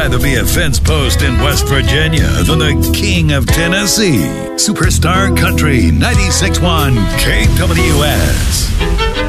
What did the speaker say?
rather be a fence post in West Virginia than the king of Tennessee. Superstar Country 96.1 KWS.